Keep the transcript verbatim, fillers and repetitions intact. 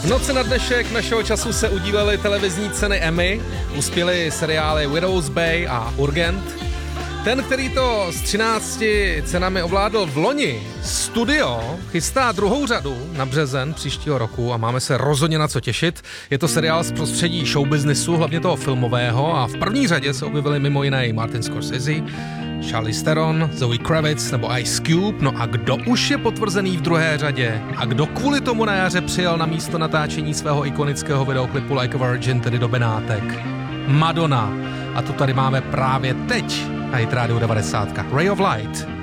V noci na dnešek našeho času se udílely televizní ceny Emmy, uspěly seriály Widow's Bay a Urgent. Ten, který to s třinácti cenami ovládl v loni, Studio, chystá druhou řadu na březen příštího roku a máme se rozhodně na co těšit. Je to seriál z prostředí showbiznisu, hlavně toho filmového, a v první řadě se objevili mimo jiné Martin Scorsese, Charlize Theron, Zoe Kravitz nebo Ice Cube. No a kdo už je potvrzený v druhé řadě a kdo kvůli tomu na jaře přijel na místo natáčení svého ikonického videoklipu Like a Virgin, tedy do Benátek? Madonna. A tu tady máme právě teď na Hit Radio devadesát. Ray of Light.